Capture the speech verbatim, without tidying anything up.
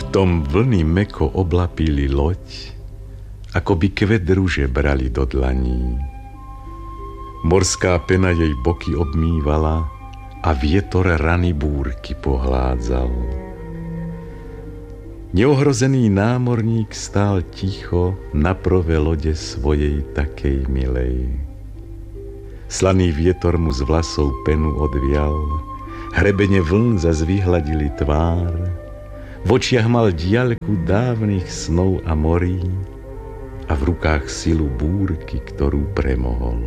tom vlny meko oblapili loď, ako by kvet rúže brali do dlaní. Morská pena jej boky obmývala a vietor rany búrky pohládzal. Neohrozený námorník stál ticho na prove lode svojej takej milej. Slaný vietor mu z vlasov penu odvial, hrebene vln zas vyhladili tvár, v očiach mal diaľku dávnych snov a morí a v rukách silu búrky, ktorú premohol.